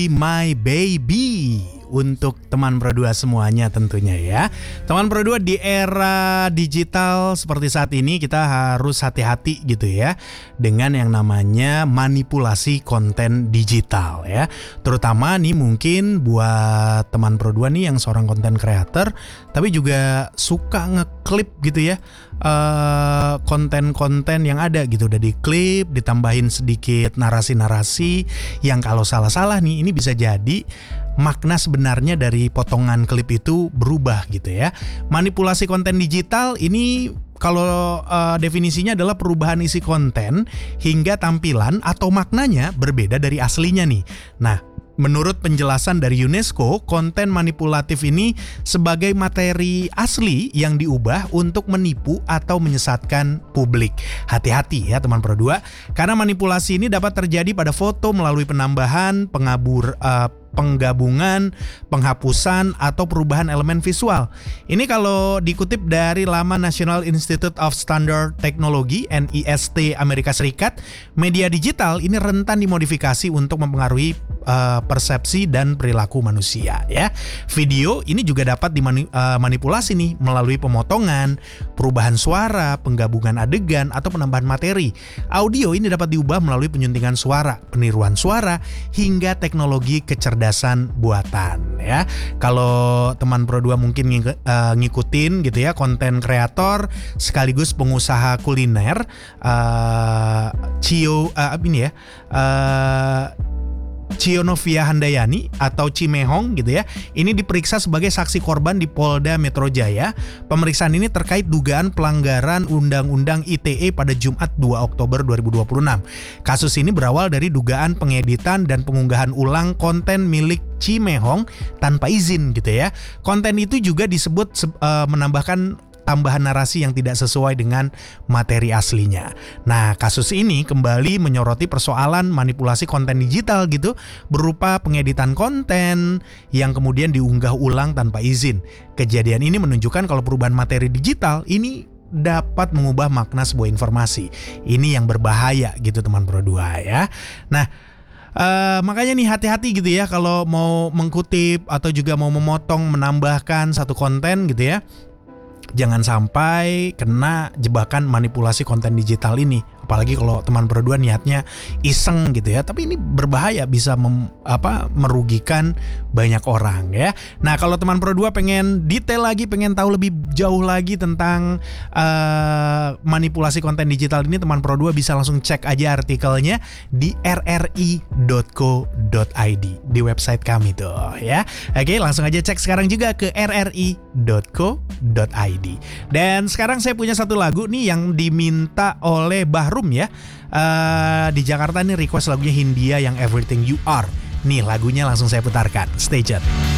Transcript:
My Baby untuk teman Pro 2 semuanya tentunya ya. Teman Pro 2, di era digital seperti saat ini kita harus hati-hati gitu ya dengan yang namanya manipulasi konten digital ya. Terutama nih mungkin buat teman Pro 2 nih yang seorang konten creator tapi juga suka ngeklip gitu ya konten-konten yang ada gitu, udah diklip, ditambahin sedikit narasi-narasi yang kalau salah-salah nih ini bisa jadi makna sebenarnya dari potongan klip itu berubah gitu ya. Manipulasi konten digital ini kalau definisinya adalah perubahan isi konten hingga tampilan atau maknanya berbeda dari aslinya nih. Nah, menurut penjelasan dari UNESCO, konten manipulatif ini sebagai materi asli yang diubah untuk menipu atau menyesatkan publik. Hati-hati ya teman Pro 2, karena manipulasi ini dapat terjadi pada foto melalui penambahan, penggabungan, penghapusan, atau perubahan elemen visual. Ini kalau dikutip dari laman National Institute of Standard Technology (NIST) Amerika Serikat, media digital ini rentan dimodifikasi untuk mempengaruhi persepsi dan perilaku manusia ya. Video ini juga dapat dimanipulasi nih melalui pemotongan, perubahan suara, penggabungan adegan, atau penambahan materi. Audio ini dapat diubah melalui penyuntingan suara, peniruan suara, hingga teknologi kecerdasan buatan ya. Kalau teman Pro 2 mungkin ngikutin gitu ya, konten kreator sekaligus pengusaha kuliner Cionovia Handayani atau Cimehong gitu ya. Ini diperiksa sebagai saksi korban di Polda Metro Jaya. Pemeriksaan ini terkait dugaan pelanggaran Undang-Undang ITE pada Jumat 2 Oktober 2026. Kasus ini berawal dari dugaan pengeditan dan pengunggahan ulang konten milik Cimehong tanpa izin gitu ya. Konten itu juga disebut menambahkan tambahan narasi yang tidak sesuai dengan materi aslinya. Nah, kasus ini kembali menyoroti persoalan manipulasi konten digital gitu, berupa pengeditan konten yang kemudian diunggah ulang tanpa izin. Kejadian ini menunjukkan kalau perubahan materi digital ini dapat mengubah makna sebuah informasi. Ini yang berbahaya gitu teman Pro 2 ya. Nah, makanya nih hati-hati gitu ya kalau mau mengkutip atau juga mau memotong, menambahkan satu konten gitu ya. Jangan sampai kena jebakan manipulasi konten digital ini. Apalagi kalau teman Pro 2 niatnya iseng gitu ya. Tapi ini berbahaya, bisa merugikan banyak orang ya. Nah, kalau teman Pro 2 pengen detail lagi, pengen tahu lebih jauh lagi tentang manipulasi konten digital ini, teman Pro 2 bisa langsung cek aja artikelnya di rri.co.id, di website kami tuh ya. Oke, langsung aja cek sekarang juga ke rri.co.id. Dan sekarang saya punya satu lagu nih yang diminta oleh Bahrum ya. Di Jakarta nih request lagunya Hindia yang Everything You Are. Nih lagunya langsung saya putarkan. Stay tune.